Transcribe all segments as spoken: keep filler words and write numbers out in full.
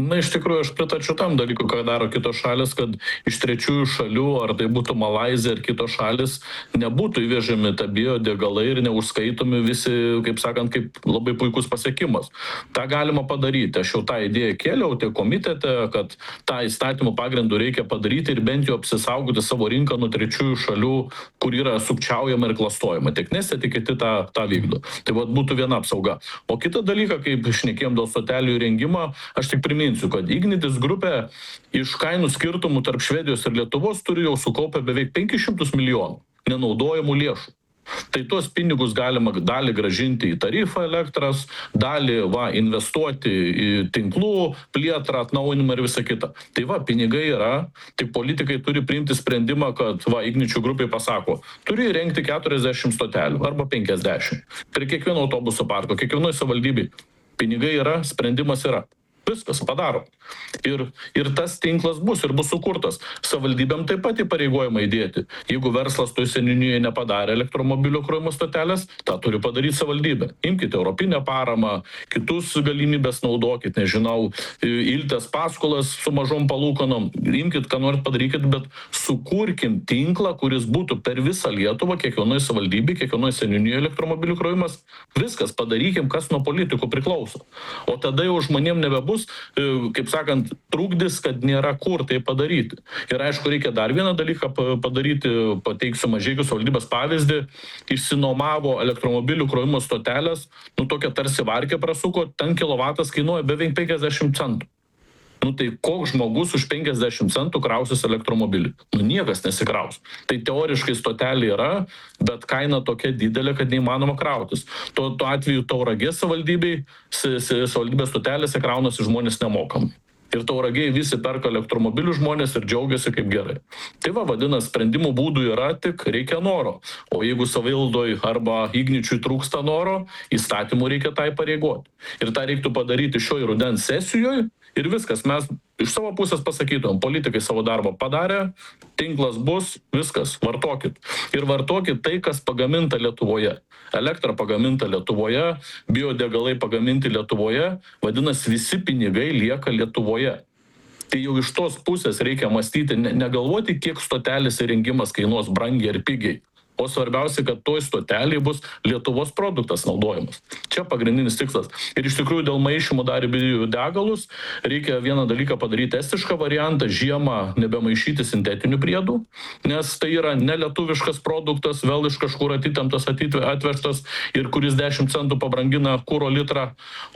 Na, iš tikrųjų, aš pritarčiau tam dalykui, ką daro kitos šalis, kad iš trečiųjų šalių, ar tai būtų Malaizija ar kitos šalis, nebūtų įvežami ta biodegalai ir neužskaitomi visi, kaip sakant, kaip labai puikus pasiekimas. Ta galima padaryti. Aš jau tą idėją kėliau tiek komitete, kad tą įstatymų pagrindų reikia padaryti ir bent jau apsisaugoti savo rinką nuo trečiųjų šalių, kur yra sukčiaujama ir klastojama. Tiek Neste, tiek kiti tą, tą vykdo. Tai vat, būtų viena apsauga. O kitą dalyką, kaip šnekėjom dėl stotelių įrengimo, aš tik priminsiu, kad Ignitis grupė iš kainų skirtumų tarp Švedijos ir Lietuvos turi jau sukaupę beveik penkis šimtus milijonų nenaudojamų lėšų. Tai tuos pinigus galima dalį gražinti į tarifą elektros, dalį va, investuoti į tinklų plėtrą, atnaujinimą ir visą kitą. Tai va, pinigai yra, tik politikai turi priimti sprendimą, kad va, Igničių grupiai pasako, turi įrengti keturiasdešimt stotelių arba penkiasdešimt. Prie kiekvieno autobuso parko, kiekvienoj savivaldybei. Pinigai yra, sprendimas yra. Viskas padaro. Ir, ir tas tinklas bus ir bus sukurtas. Savivaldybėm taip pat įpareigojama įdėti. Jeigu verslas toj seniūnijoje nepadarė elektromobilio krovimo stotelės, tą turi padaryti savivaldybė. Imkite europinę paramą, kitus galimybės naudokit, nežinau, iltės paskolas su mažom palūkanom. Imkit, ką norit padarykit, bet sukurkim tinklą, kuris būtų per visą Lietuvą, kiekvienoj savivaldybė, kiekvienoj seniūnijoje elektromobilių krovimas. Viskas padarykim, kas nuo politikų priklauso. O tada jau žmonėm nebebus, kaip sakant, trukdys, kad nėra kur tai padaryti. Ir aišku, reikia dar vieną dalyką padaryti, pateiksiu Mažeikių savivaldybės pavyzdį, išsinomavo elektromobilių krovimo stotelės, nu tokia tarsi varkė prasuko, ten kilovatas kainuoja beveik penkiasdešimt centų. Nu tai koks žmogus už penkiasdešimt centų krausis elektromobilį? Nu niekas nesikraus. Tai teoriškai stotelė yra, bet kaina tokia didelė, kad neįmanoma krautis. Tuo, tuo atveju Tauragės savivaldybei, savivaldybės stotelėse kraunasi žmonės nemokamai. Ir Tauragėje visi perka elektromobilių žmonės ir džiaugiasi kaip gerai. Tai va, vadina, sprendimų būdų yra, tik reikia noro. O jeigu savivaldoj arba Igničiui trūksta noro, įstatymų reikia tai pareigoti. Ir tą reiktų padaryti šioj rudens sesijoje. Ir viskas, mes iš savo pusės pasakytum, politikai savo darbą padarė, tinklas bus, viskas, vartokit. Ir vartokit tai, kas pagaminta Lietuvoje. Elektra pagaminta Lietuvoje, biodegalai pagaminti Lietuvoje, vadinasi, visi pinigai lieka Lietuvoje. Tai jau iš tos pusės reikia mąstyti, ne, negalvoti, kiek stotelės įrengimas kainuos brangiai ir pigiai. O svarbiausia, kad toj stoteliai bus Lietuvos produktas naudojamas. Čia pagrindinis tikslas. Ir iš tikrųjų dėl maišymų dar biodegalus reikia vieną dalyką padaryti estišką variantą, žiemą nebemaišyti sintetinių priedų, nes tai yra nelietuviškas produktas, vėl iš kažkur atitemptas, atvežtas ir kuris dešimt centų pabrangina kuro litrą,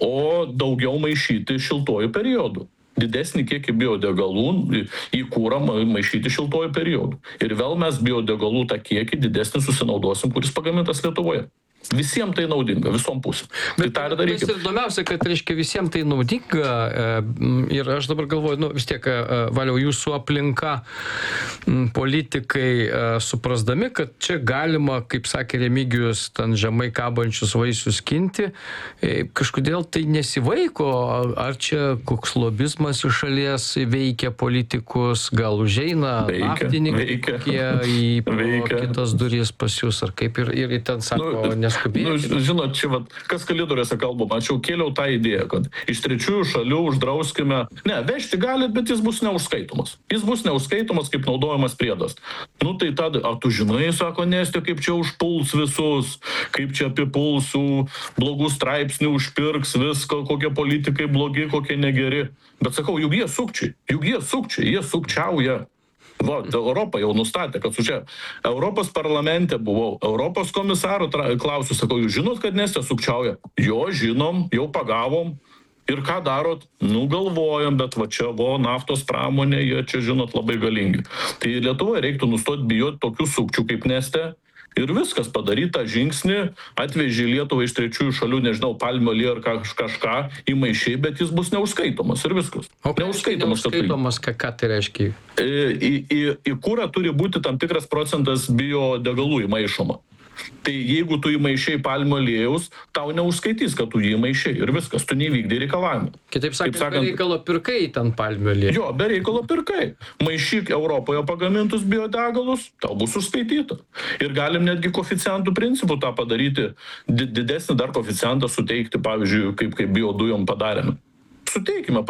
o daugiau maišyti šiltuoju periodu. Didesnį kiekį biodegalų į kūrą maišyti šiltuoju periodu. Ir vėl mes biodegalų tą kiekį didesnį susinaudosim, kuris pagamintas Lietuvoje. Visiems tai naudinga, visom pusėm. Tai tą ir darykime. Ir įdomiausia, kad reiškia visiems tai naudinga ir aš dabar galvoju, nu vis tiek, Valiau, jūsų aplinka, politikai suprasdami, kad čia galima, kaip sakė Remigijus, ten žemai kabančius vaisius skinti, kažkodėl tai nesivaiko, ar čia koks lobizmas iš šalies veikia politikus, gal užeina naftininkai kokie į kitas duris pas jūs, ar kaip ir, ir ten sako, nes Nu, žinot, čia vat, kas kalidoriuose kalbama, aš jau kėliau tą idėją, kad iš trečiųjų šalių uždrauskime, ne, vežti galit, bet jis bus neužskaitomas. Jis bus neužskaitomas kaip naudojamas priedas. Nu tai tada, ar tu žinai, sako Neste, kaip čia užpuls visus, kaip čia apipulsų, blogų straipsnių užpirks viską, kokie politikai blogi, kokie negeri. Bet sakau, juk jie sukčiai, juk jie sukčiai, jie sukčiauja. Va, Europa jau nustatė, kad su čia Europos parlamente buvau, Europos komisaro klausiu, sakau, jūs žinot, kad Neste sukčiauja? Jo, žinom, jau pagavom. Ir ką darot? Nu, galvojam, bet va čia, vo, naftos pramonė, jie čia, žinot, labai galingi. Tai Lietuvoje reiktų nustoti bijoti tokių sukčių kaip Neste. Ir viskas padaryta žingsnį, atvežė Lietuvą iš trečiųjų šalių, nežinau, palmių aliejų ar kažką įmaišiai, bet jis bus neužskaitomas ir viskas. O neužskaitomas, neužskaitomas ką, ką tai reiškia? Į, į, į kurą turi būti tam tikras procentas biodegalų įmaišoma. Tai jeigu tu įmaišiai palmių aliejaus, tau neužskaitys, kad tu jį įmaišiai ir viskas, tu neįvykdai reikalavimų. Kitaip sakant, be reikalo pirkai ten palmių aliejų. Jo, be reikalo pirkai. Maišyk Europoje pagamintus biodegalus, tau bus užskaityta. Ir galim netgi koeficientų principų tą padaryti, didesnį dar koeficientą suteikti, pavyzdžiui, kaip, kaip biodujom padarėme. Suteikime.